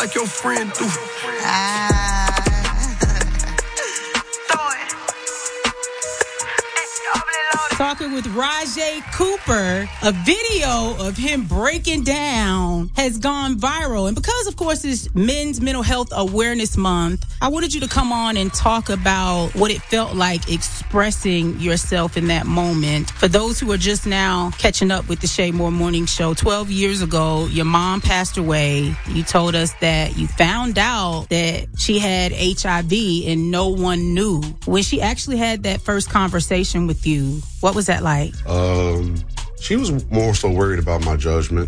like your friend do. Talking with Rajay Cooper, a video of him breaking down has gone viral. And because, of course, it's Men's Mental Health Awareness Month, I wanted you to come on and talk about what it felt like expressing yourself in that moment. For those who are just now catching up with the Shay Moore Morning Show, 12 years ago, your mom passed away. You told us that you found out that she had HIV and no one knew. When she actually had that first conversation with you, what was that like? She was more so worried about my judgment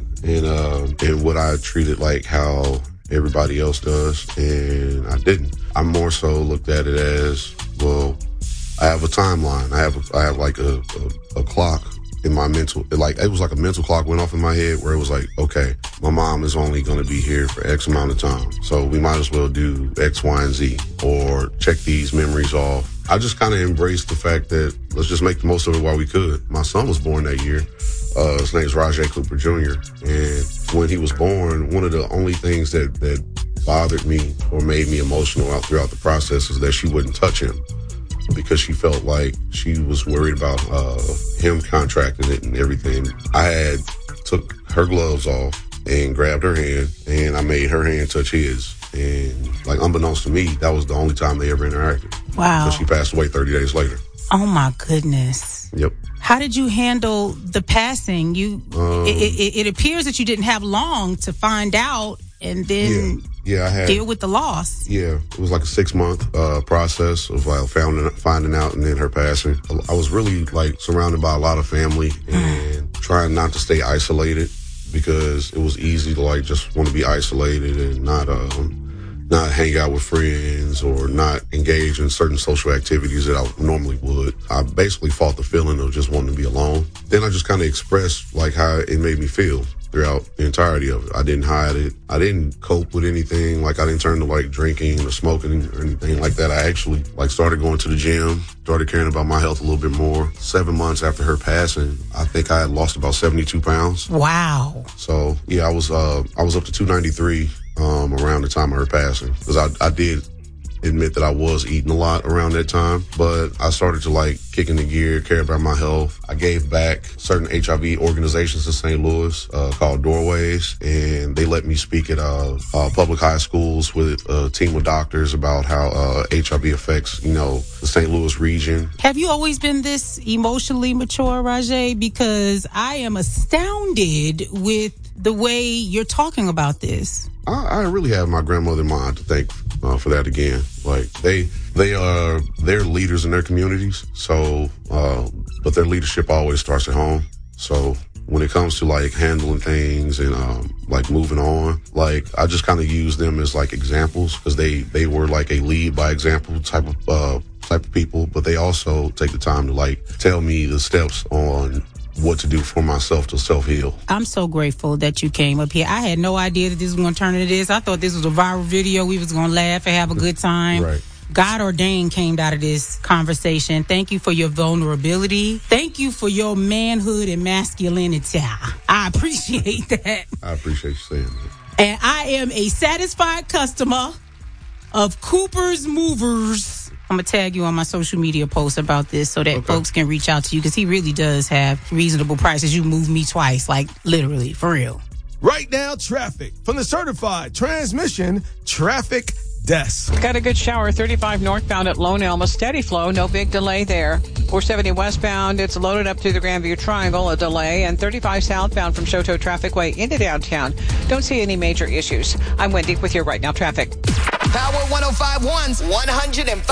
and what I treated like how everybody else does, and I didn't. I more so looked at it as, well, I have a timeline. I have like a clock in my mental, like it was like a mental clock went off in my head where it was like, okay, my mom is only going to be here for X amount of time, so we might as well do X, Y, and Z, or check these memories off. I just kind of embraced the fact that let's just make the most of it while we could. My son was born that year. His name is Rajay Cooper Jr. And when he was born, one of the only things that bothered me or made me emotional throughout the process is that she wouldn't touch him because she felt like she was worried about him contracting it and everything. I had took her gloves off and grabbed her hand, and I made her hand touch his. And like unbeknownst to me, that was the only time they ever interacted. Wow. So she passed away 30 days later. Oh my goodness. Yep. How did you handle the passing? It appears that you didn't have long to find out and then I had deal with the loss. Yeah, it was like a 6-month process of like finding out and then her passing. I was really like surrounded by a lot of family and trying not to stay isolated because it was easy to like just want to be isolated and not hang out with friends or not engage in certain social activities that I normally would. I basically fought the feeling of just wanting to be alone. Then I just kind of expressed like how it made me feel throughout the entirety of it. I didn't hide it. I didn't cope with anything. Like I didn't turn to like drinking or smoking or anything like that. I actually like started going to the gym, started caring about my health a little bit more. 7 months after her passing, I think I had lost about 72 pounds. Wow. So yeah, I was up to 293 around the time of her passing, because I did admit that I was eating a lot around that time, but I started to like kick into gear, care about my health. I gave back certain HIV organizations in St. Louis called Doorways, and they let me speak at public high schools with a team of doctors about how HIV affects, the St. Louis region. Have you always been this emotionally mature, Rajay? Because I am astounded with the way you're talking about this. I really have my grandmother and mom to thank for that again. Like they're leaders in their communities. So, but their leadership always starts at home. So when it comes to like handling things and like moving on, like I just kind of use them as like examples, because they were like a lead by example type of people. But they also take the time to like tell me the steps on what to do for myself to self-heal. I'm so grateful that you came up here. I had no idea that this was going to turn into this. I thought this was a viral video. We was going to laugh and have a good time. Right. God ordained came out of this conversation. Thank you for your vulnerability. Thank you for your manhood and masculinity. I appreciate that. I appreciate you saying that. And I am a satisfied customer of Cooper's Movers. I'm going to tag you on my social media posts about this so that folks can reach out to you, because he really does have reasonable prices. You moved me twice, like literally, for real. Right now, traffic from the certified transmission traffic desk. Got a good shower, 35 northbound at Lone Elm, a steady flow, no big delay there. 470 westbound, it's loaded up to the Grandview Triangle, a delay, and 35 southbound from Shoto Traffic Way into downtown. Don't see any major issues. I'm Wendy with your Right Now traffic. Power 105.1's 105.